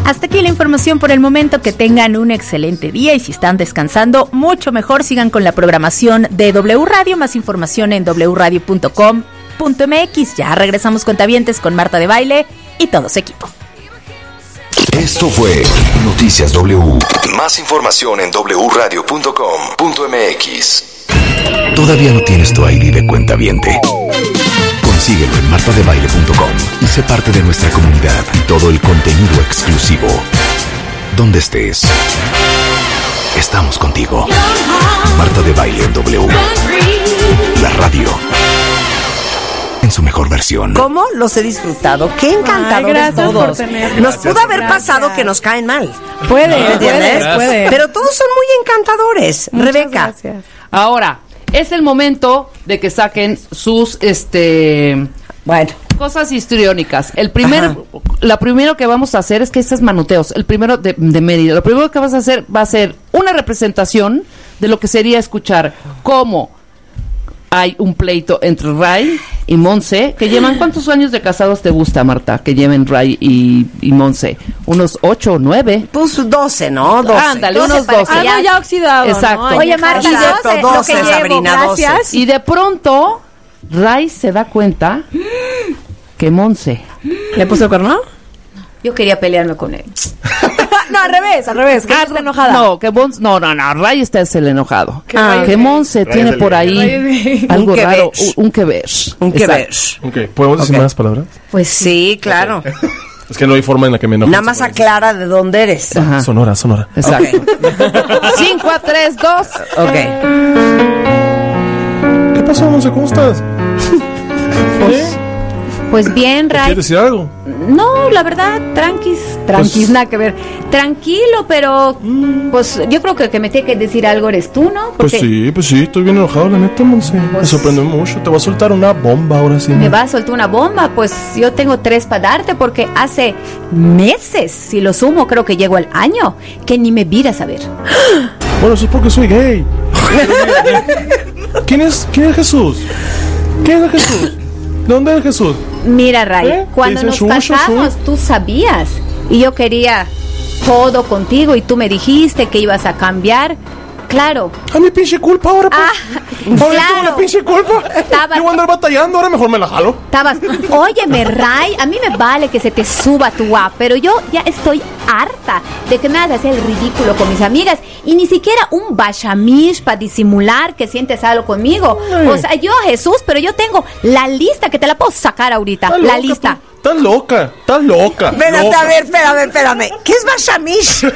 Hasta aquí la información por el momento. Que tengan un excelente día y si están descansando, mucho mejor. Sigan con la programación de W Radio. Más información en wradio.com.mx. Ya regresamos cuentavientes con Marta de Baile y todo su equipo. Esto fue Noticias W. Más información en wradio.com.mx. ¿Todavía no tienes tu ID de cuentaviente? Consíguelo en martadebaile.com y sé parte de nuestra comunidad y todo el contenido exclusivo. Donde estés, estamos contigo. Marta de Baile en W. La radio en su mejor versión. ¿Cómo los he disfrutado? Qué encantadores todos. Nos pudo haber pasado que nos caen mal. Puede. Pero todos son muy encantadores. Muchas Rebeca. Gracias. Ahora, es el momento de que saquen sus bueno, cosas histriónicas. La primero que vamos a hacer es que estos manuteos, el primero de Mérida, lo primero que vas a hacer va a ser una representación de lo que sería escuchar cómo hay un pleito entre Ray y Monse, que llevan, ¿cuántos años de casados te gusta, Marta, que lleven Ray y Monse? ¿Unos 8 o 9? pues 12, ¿no? 12. Ándale, unos 12. Algo ya oxidado, Exacto. ¿no? Oye, Marta, Exacto, 12, Sabrina, 12. gracias. Y de pronto, Ray se da cuenta que Monse... ¿Le puso el cuerno? Yo quería pelearme con él. No, al revés, que está enojada. No, que Monse... No, Ray está es el enojado. Que Monse Ray tiene es el por que ahí algo Un que raro, ver. un que ver. Un que ver. Exacto. Ok, ¿podemos decir más palabras? Pues sí, claro. Es que no hay forma en la que me enoje. Nada más aclara de dónde eres. Ajá. Sonora. Exacto. 5, 4, 3, 2. Ok. ¿Qué pasó, Monse? ¿Cómo estás? Pues bien, Ray. ¿Quieres decir algo? No, la verdad, tranquis, nada que ver. Tranquilo, pero pues yo creo que me tiene que decir algo eres tú, ¿no? Pues sí, estoy bien enojado, la neta, Monse. Me sorprende mucho. Te voy a soltar una bomba ahora sí. Me va a soltar una bomba, pues yo tengo 3 para darte porque hace meses, si lo sumo, creo que llego al año, que ni me miras a ver. Bueno, eso es porque soy gay. ¿Quién es Jesús? ¿Quién es Jesús? ¿De dónde es Jesús? Mira, Ray, cuando Dice nos Shushu, casamos, tú sabías, y yo quería todo contigo, y tú me dijiste que ibas a cambiar. Claro. A mi pinche culpa ahora, pues. Ahora claro. tengo la pinche culpa. Estabas- Yo voy a andar batallando, ahora mejor me la jalo. Estabas, óyeme, Ray, a mí me vale que se te suba tu guap, pero yo ya estoy harta de que me hagas hacer el ridículo con mis amigas y ni siquiera un bashamish para disimular que sientes algo conmigo. O sea, yo, Jesús, pero yo tengo la lista que te la puedo sacar ahorita, Estás la loca, lista. tú. Estás loca. Espérate, loca. a ver, espérame. ¿Qué es Bashamish?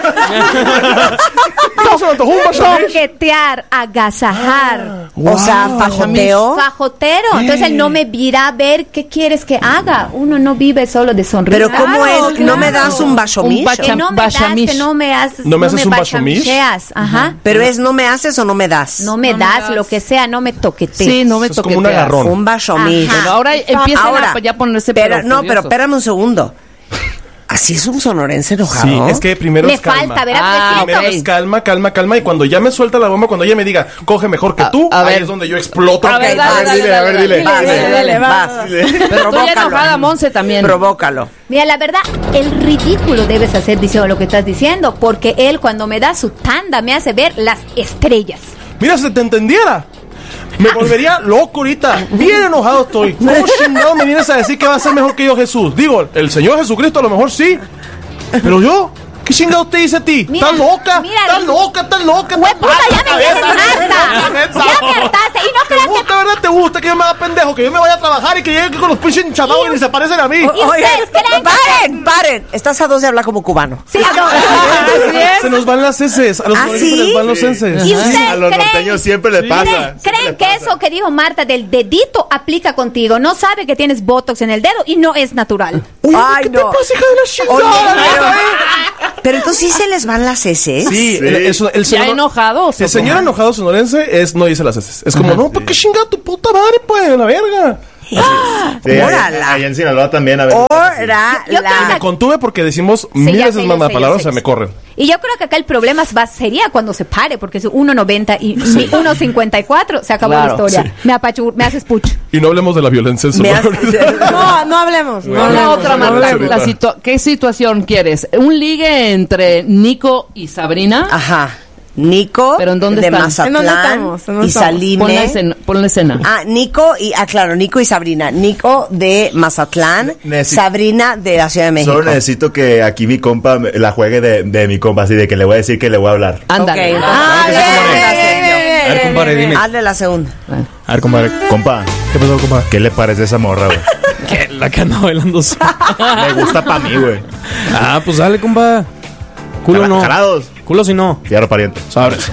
No, se me antojó un bashamish. Coquetear, agasajar. O sea, fajoteo. Fajotero. Entonces él no me virá a ver qué quieres que haga. Uno no vive solo de sonrisas. Pero ¿cómo Claro, es? ¿No me das un Bashamish? Que no me das, Bashamish. que no me haces, ¿No me haces un bashamish? bashamisheas. Ajá. Pero es ¿no me haces o no me das? No me das lo que sea, no me toquetees. Sí, no me Es como toqueteas. un agarrón. Un Bashamish. Ajá. Bueno, ahora empiezan Ahora, a ya ponerse pero furiosos. espérame un segundo. ¿Así es un sonorense enojado? Sí, es que primero Le es calma. falta, ¿verdad? Ah, Primero ok. es calma. Y cuando ya me suelta la bomba, cuando ella me diga, coge mejor que tú, a ahí ver. es donde yo exploto. A ver, dale, dile. Vas. Pero tú ya enojada, Monse, también. Provócalo. Mira, la verdad, el ridículo debes hacer diciendo lo que estás diciendo, porque él cuando me da su tanda me hace ver las estrellas. Mira, si te entendiera. Me volvería loco ahorita. Bien enojado estoy. ¿Cómo chingado me vienes a decir que va a ser mejor que yo Jesús? Digo, el Señor Jesucristo a lo mejor sí. Pero yo, ¿qué chingado te dice a ti? Mira, ¿Estás loca? mira, ¿Estás loca? ¡Hueputa, ya me tienes harta! ¡Ya me hartaste! Y no ¿Te creas que... gusta, verdad? ¿Te gusta que yo me haga pendejo? Que yo me vaya a trabajar y que llegue aquí con los pinches hinchados y ni se parecen a mí. ¿Y ustedes creen que... Paren. Estás a 2 de hablar como cubano. Sí, no. Se nos van las heces. A los ¿Ah, norteños sí? se les van los heces. ¿Y ustedes A los creen... norteños siempre les pasa. ¿Creen que eso que dijo Marta del dedito aplica contigo? No sabe que tienes botox en el dedo y no es natural. Ay, ¿Qué no. te pasa, hija de la chingada? Pero entonces sí se les van las heces. Sí, Sí. el ¿Ya señor... enojados? El señor enojado sonorense no dice las heces. Es como, no, ¿por qué chingada tu puta madre, pues? La verga. Sí, allá en Sinaloa también a veces. Me contuve porque decimos Sí, mil ya veces sé, más ya sé, palabras, ya sé. o sea, me corren. Y yo creo que acá el problema sería cuando se pare, porque es 1.90 y 1.54, se acabó la historia. Sí. Me haces pucho. Y no hablemos de la violencia en su No hablemos. Una otra más. ahorita. ¿Qué situación quieres? ¿Un ligue entre Nico y Sabrina? Ajá. Nico, ¿Pero en dónde de están? Mazatlán, ¿En dónde estamos? ¿En dónde y estamos? Salime. Ponle escena. Nico y Sabrina. Nico de Mazatlán, Sabrina de la Ciudad de México. Solo necesito que aquí mi compa la juegue de mi compa, así de que le voy a decir que le voy a hablar. Ándale. Ok, A ver, compadre, dime. hazle la segunda. A ver, compadre. Compa, ¿Qué pasó, compa? ¿qué le parece esa morra, güey? ¿Qué? La que anda bailando. Me gusta pa' mí, güey. Ah, pues dale, compa. Culo no. Jalados. Culo si no. Fierro pariente. Sabres.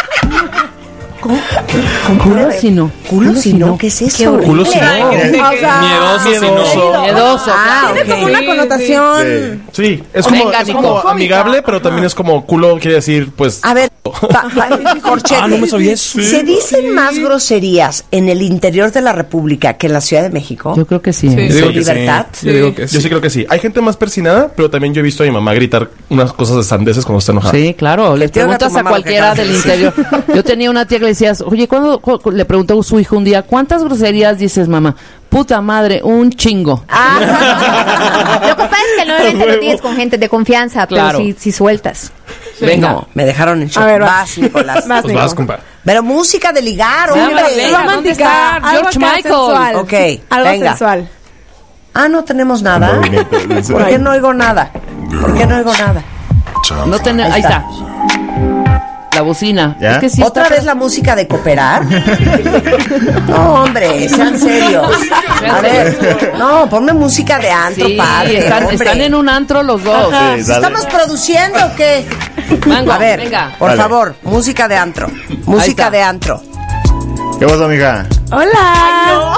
Culo si no. Culo si no, ¿qué es eso? Culo si no. Miedoso si no. Miedoso. Tiene como una connotación. Sí, es Venga, como, es Nico. como amigable, pero también es como culo, quiere decir, pues. A ver, Corchete, Ah, no me sabía eso. ¿se dicen más groserías en el interior de la República que en la Ciudad de México? Yo creo que sí. Yo digo que libertad. sí. Yo digo que sí. Yo sí creo que sí. Hay gente más persinada, pero también yo he visto a mi mamá gritar unas cosas de sandeces cuando está enojada. Sí, claro. Le te oiga preguntas tu a mamá lo que cualquiera acabas de del decir. interior. Yo tenía una tía que le decías, oye, ¿cuándo le preguntó a su hijo un día, ¿cuántas groserías dices, mamá? Puta madre, un chingo. Lo que pasa es que normalmente lo tienes con gente de confianza, Claro. pero si sueltas. Venga. No, me dejaron en shock. A ver, vas, Nicolás. Vas, Pues Nico. vas, compa. Pero música de ligar, Sí, hombre. venga, ¿dónde Romántica, está algo George acá Michael? sensual. Ok, Algo venga. sensual. No tenemos nada. Movimiento. ¿Por qué no oigo nada? ¿Por qué no oigo nada? No tenemos. Ahí está. La bocina. ¿Ya? Es que sí ¿Otra está- vez la música de cooperar? No, hombre, sean serios. A ver, no, ponme música de antro, Sí, padre, hombre. están en un antro los dos. Sí, dale. ¿Estamos produciendo o qué? Mango, A ver, venga. por Dale. favor, música de antro. Música está. de antro. ¿Qué pasa, amiga? Hola.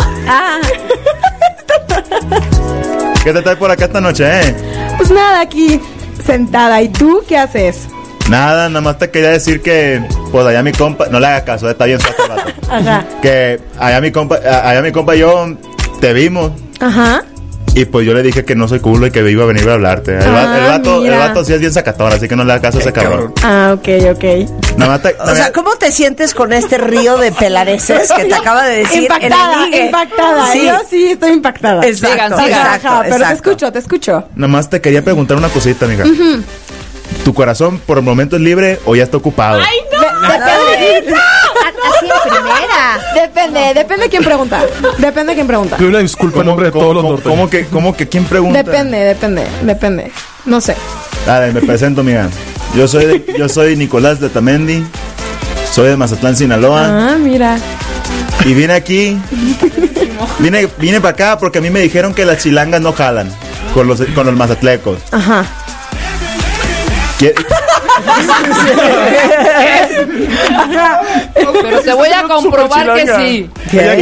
¿Qué te traes por acá esta noche, Pues nada, aquí sentada. ¿Y tú qué haces? Nada más te quería decir que, pues allá mi compa, no le hagas caso, está bien suave el vato. Ajá. Que allá mi compa y yo te vimos. Ajá. Y pues yo le dije que no soy culo y que iba a venir a hablarte. El mira. vato sí es bien sacatón, así que no le hagas caso a ese cabrón. Ah, ok. Nada más O sea, ¿cómo te sientes con este río de pelareces que te acaba de decir Impactada, en el ligue? impactada. Sí. Yo sí estoy impactada. Exacto, Sigan, exacto, Ajá, pero exacto. te escucho. nada más te quería preguntar una cosita, amiga. ¿Tu corazón por el momento es libre o ya está ocupado? Así en primera. Depende de quién pregunta. Depende de quién pregunta. Pido una disculpa en nombre de todos los norteños. ¿Cómo que quién pregunta? Depende. No sé. Dale, me presento, amiga. Yo soy Nicolás de Tamendi. Soy de Mazatlán, Sinaloa. Ah, mira. Y vine aquí. Vine para acá porque a mí me dijeron que las chilangas no jalan con los mazatlecos. Ajá. ¿Qué- Pero te voy a comprobar que sí.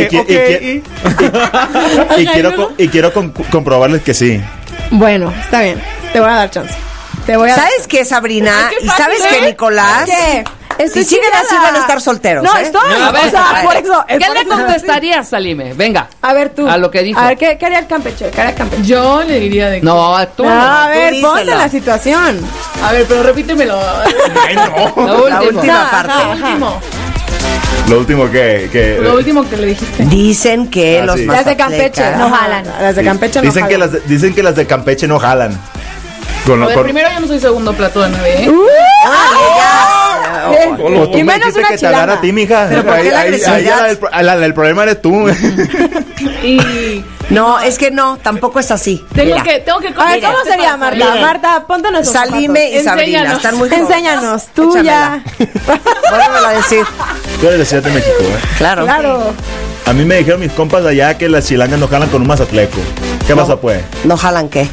Y quiero comprobarles que sí. Bueno, está bien. Te voy a dar chance. ¿Sabes qué, Sabrina? Ay, qué ¿Y sabes fácil, qué, Nicolás? ¿Qué? Si siguen así van a estar solteros. No, ¿eh? estoy. A ver, o sea, por eso. ¿Qué le contestarías, Salime? Venga. A ver, tú. A lo que dijo. A ver, ¿qué haría el Campeche? ¿Qué haría el Campeche? Yo le diría de... No, tú. A ver, díselo. ponte en la situación. A ver, pero repítemelo. La última parte. Lo último. Lo último que Lo último que le dijiste. Dicen que Ah, los sí. Las de Campeche. mazatlecas- No jalan. Las de Campeche no dicen jalan. dicen que las de Campeche no jalan. A ver, primero yo no soy segundo plato de 9, ¿eh? Bien. Pues tú Y me menos dijiste una que te hablara chilanga. a ti, mija. ¿Pero por qué la agresividad? El problema eres tú. Y No, es que no, tampoco es así. tengo Mira. que A ver, ¿cómo sería, Marta? Miren. Marta, ponte nuestros Salime y zapatos. Sabrina Enséñanos. están muy jóvenes. Enséñanos, tú ya. Vuélvemelo a decir. Tú eres de Ciudad de México, ¿eh? Claro. Claro. A mí me dijeron mis compas de allá que las chilangas no jalan con un mazatleco. ¿Qué pasa, pues? ¿No jalan qué?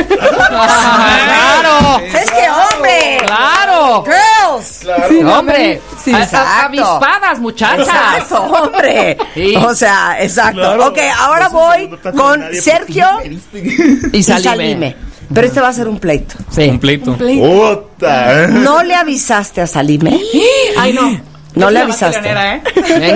¡Claro! ¡Es que hombre! ¡Claro! ¡Girls! Sí, no, ¡Hombre! Sí, Avispadas, muchachas. Exacto, hombre. Sí. O sea, exacto. Claro. Ok, ahora voy con Sergio Y y Salime. Salime. Pero este va a ser un pleito. Sí. Un pleito. ¡Puta! ¿eh? ¿No le avisaste a Salime? Ay, no. No Yo le soy la más avisaste. peleonera, ¿eh? Venga.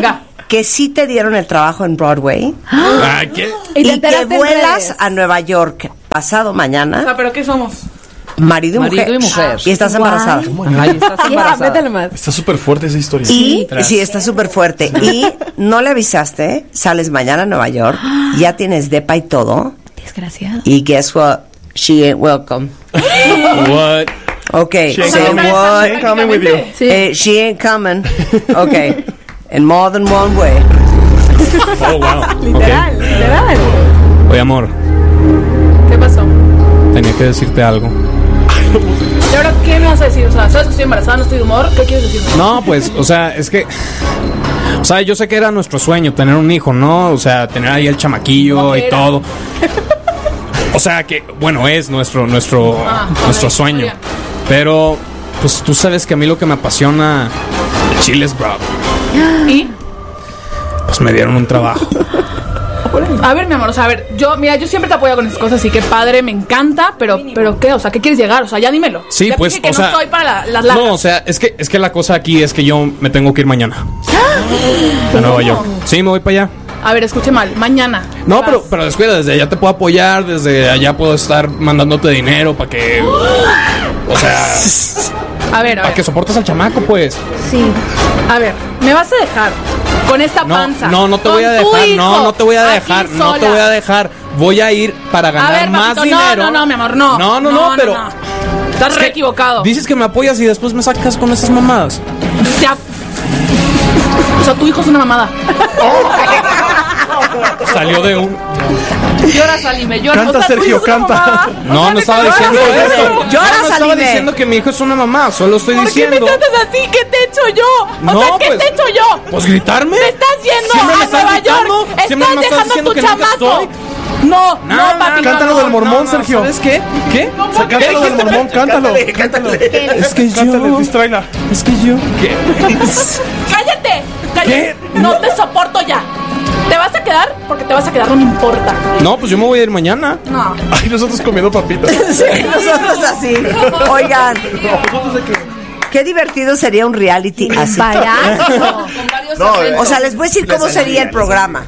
que sí te dieron el trabajo en Broadway Ay, ¿qué? y que vuelas a Nueva York pasado O mañana, sea, ¿pero qué somos? marido y mujer. Y estás embarazada. Ay, estás embarazada. Está súper fuerte esa historia. Y sí, está súper fuerte. Y no le avisaste, sales mañana a Nueva York, ya tienes depa y todo. Desgraciado. Y guess what? She ain't welcome. What? Okay, She ain't say coming. what? She ain't coming with you. She ain't coming. Okay, in more than one way. Oh, wow. Literal, literal. Oye, amor, ¿Qué pasó? tenía que decirte algo. ¿Y ahora qué me vas a decir? O sea, ¿sabes que estoy embarazada, no estoy de humor? ¿Qué quieres decirme? No, pues, o sea, es que... O sea, yo sé que era nuestro sueño tener un hijo, ¿no? O sea, tener ahí el chamaquillo ¿Cómo que y era? todo. O sea, que, bueno, es nuestro sueño. bien. Pero, pues, tú sabes que a mí lo que me apasiona... El chile es bro. ¿Y? Pues me dieron un trabajo. A ver, mi amor, o sea, a ver, yo siempre te apoyo con esas cosas, así que padre, me encanta, pero ¿qué? O sea, ¿qué quieres llegar? O sea, ya dímelo. Sí, ya pues, dije que o no sea... estoy para las largas. No, o sea, es que la cosa aquí es que yo me tengo que ir mañana. A Nueva York. Sí, me voy para allá. A ver, escuche mal, mañana. No, Vas. pero descuida, desde allá te puedo apoyar, desde allá puedo estar mandándote dinero para que... O sea, A ver, para que soportes al chamaco, pues. Sí. A ver, ¿me vas a dejar con esta No, panza? no te voy a con tu dejar, hijo, no te voy a aquí dejar, no sola? te voy a dejar. Voy a ir para A ganar ver, más papito, dinero. No, mi amor, no. No, pero... Estás Es re que equivocado. Dices que me apoyas y después me sacas con esas mamadas. O sea, tu hijo es una mamada. Salió de un... Llora, Salime, llora. Canta, O sea, Sergio, tú eres una canta. mamá. No estaba diciendo eso. Llora, No estaba Salime. diciendo que mi hijo es una mamá, solo estoy ¿Por qué me diciendo... tratas así? ¿Qué te he hecho yo? O No, sea, ¿qué pues- te he hecho yo? Pues gritarme. Te estás yendo Siempre me a estás Nueva gritando, York. siempre me Estás estás dejando diciendo tu que nunca chamaco. estoy. No, papi. Cántalo no, del mormón, Sergio. ¿Sabes qué? ¿Qué? Cántalo del mormón, cántalo. Es que Cántale, distráela. Es que yo... ¿Qué? ¡Cállate! ¿Qué? No te soporto ya. ¿Te vas a quedar? Porque te vas a quedar, no me importa. No, pues yo me voy a ir mañana. No. Ay, nosotros comiendo papitas. Sí, nosotros así. Oigan, qué divertido sería un reality así. Payaso. O sea, les voy a decir cómo sería el programa.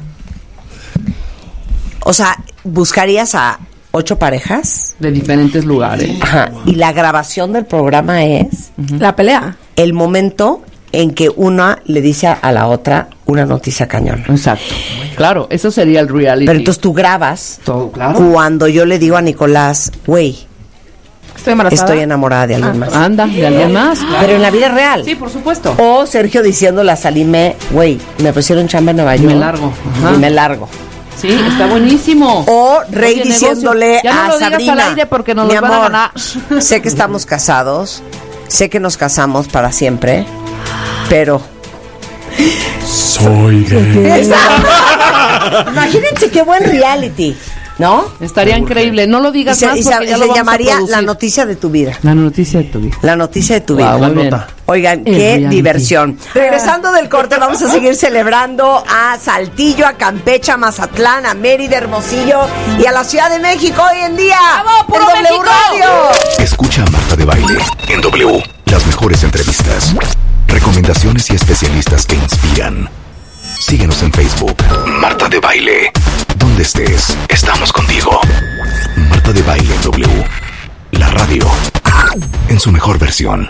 O sea, buscarías a 8 parejas. De diferentes lugares. Ajá. Y la grabación del programa es La pelea. el momento en que una le dice a la otra una noticia cañón. Exacto. Claro, eso sería el reality. Pero entonces tú grabas Todo, claro. cuando yo le digo a Nicolás, güey, Estoy embarazada. estoy enamorada de alguien más. Anda, de alguien más. Pero en la vida real. Sí, por supuesto. O Sergio diciéndole a Salime, güey, me pusieron chamba en Nueva Y York. me largo. Ajá. Y me largo. Sí, está buenísimo. O Rey Oye, diciéndole negocio. Ya no a lo digas Sabrina, al aire porque nos mi los van a amor, ganar. sé que estamos casados, sé que nos casamos para siempre, pero... Soy gay. Imagínense qué buen reality, ¿no? Estaría increíble. No lo Y digas se, más y se- porque ya se lo vamos a llamaría producir. La noticia de tu vida. La noticia de tu vida. La noticia de tu Guau, vida. muy bien. Oigan, El qué reality. diversión. Regresando del corte, vamos a seguir celebrando a Saltillo, a Campeche, a Mazatlán, a Mérida, Hermosillo y a la Ciudad de México hoy en día. ¡Vamos, puro en W México! Radio. Escucha a Marta de Baile en W. Las mejores entrevistas, recomendaciones y especialistas que inspiran. Síguenos en Facebook. Marta de Baile. Donde estés, estamos contigo. Marta de Baile en W. La radio. En su mejor versión.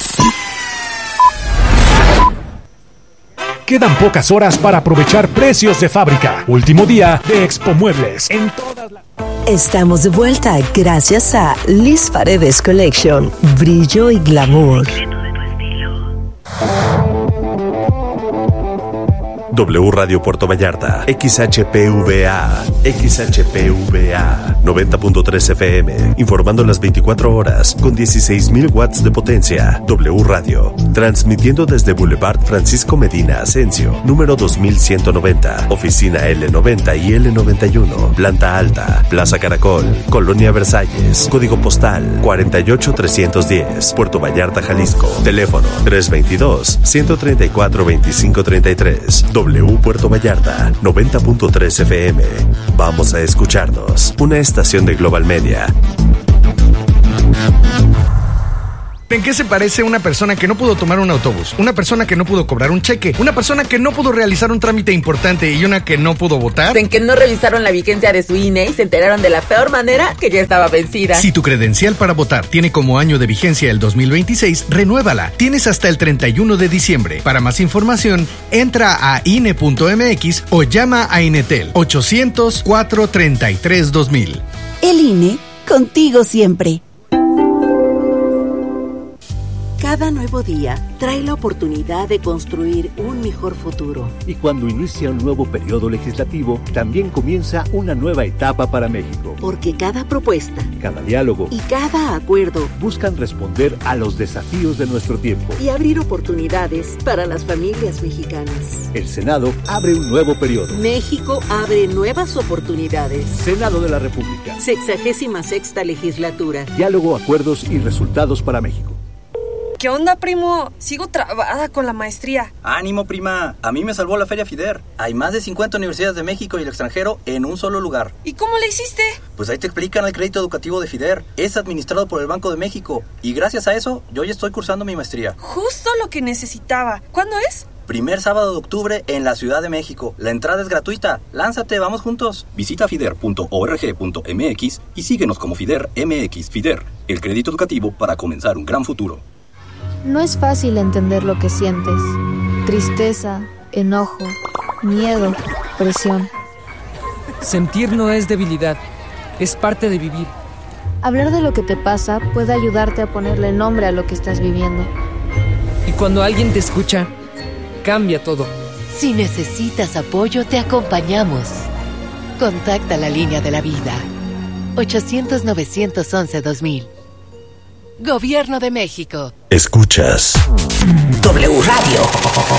Quedan pocas horas para aprovechar precios de fábrica. Último día de Expo Muebles. En todas las... Estamos de vuelta gracias a Liz Paredes Collection. Brillo y glamour. W Radio Puerto Vallarta, XHPVA, 90.3 FM, informando las 24 horas con 16.000 watts de potencia. W Radio, transmitiendo desde Boulevard Francisco Medina Asensio, número 2190, oficina L90 y L91, planta alta, Plaza Caracol, Colonia Versalles, código postal 48310, Puerto Vallarta, Jalisco, teléfono 322-134-2533. W Puerto Vallarta, 90.3 FM. Vamos a escucharnos. Una estación de Global Media. ¿En qué se parece una persona que no pudo tomar un autobús? Una persona que no pudo cobrar un cheque, una persona que no pudo realizar un trámite importante y una que no pudo votar. En que no revisaron la vigencia de su INE y se enteraron de la peor manera que ya estaba vencida. Si tu credencial para votar tiene como año de vigencia el 2026, renuévala. Tienes hasta el 31 de diciembre. Para más información, entra a INE.mx o llama a Inetel 800-433-2000. El INE, contigo siempre. Cada nuevo día trae la oportunidad de construir un mejor futuro. Y cuando inicia un nuevo periodo legislativo, también comienza una nueva etapa para México. Porque cada propuesta, cada diálogo y cada acuerdo buscan responder a los desafíos de nuestro tiempo y abrir oportunidades para las familias mexicanas. El Senado abre un nuevo periodo. México abre nuevas oportunidades. Senado de la República. 66ª legislatura. Diálogo, acuerdos y resultados para México. ¿Qué onda, primo? Sigo trabada con la maestría. ¡Ánimo, prima! A mí me salvó la Feria FIDER. Hay más de 50 universidades de México y el extranjero en un solo lugar. ¿Y cómo le hiciste? Pues ahí te explican el crédito educativo de FIDER. Es administrado por el Banco de México. Y gracias a eso, yo ya estoy cursando mi maestría. Justo lo que necesitaba. ¿Cuándo es? Primer sábado de octubre en la Ciudad de México. La entrada es gratuita. Lánzate, vamos juntos. Visita fider.org.mx y síguenos como FIDER MX. FIDER, el crédito educativo para comenzar un gran futuro. No es fácil entender lo que sientes. Tristeza, enojo, miedo, presión. Sentir no es debilidad, es parte de vivir. Hablar de lo que te pasa puede ayudarte a ponerle nombre a lo que estás viviendo. Y cuando alguien te escucha, cambia todo. Si necesitas apoyo, te acompañamos. Contacta la línea de la vida. 800-911-2000. Gobierno de México. Escuchas W Radio.